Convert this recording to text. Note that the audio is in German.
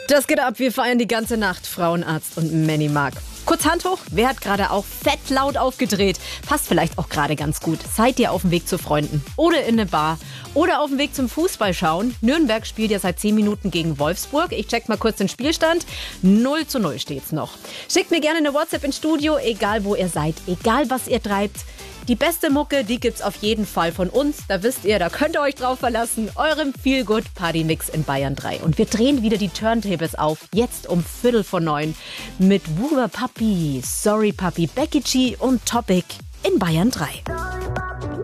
Das geht ab, wir feiern die ganze Nacht. Frauenarzt und Manny Mark. Kurz Hand hoch, wer hat gerade auch fett laut aufgedreht? Passt vielleicht auch gerade ganz gut. Seid ihr auf dem Weg zu Freunden oder in eine Bar oder auf dem Weg zum Fußball schauen? Nürnberg spielt ja seit 10 Minuten gegen Wolfsburg. Ich check mal kurz den Spielstand. 0:0 steht's noch. Schickt mir gerne eine WhatsApp ins Studio, egal wo ihr seid, egal was ihr treibt. Die beste Mucke, die gibt's auf jeden Fall von uns. Da wisst ihr, da könnt ihr euch drauf verlassen. Eurem Feel-Good-Party-Mix in Bayern 3. Und wir drehen wieder die Turntables auf. Jetzt um 8:45 mit Wuba Papi, Sorry Papi, Becky G und Topic in Bayern 3.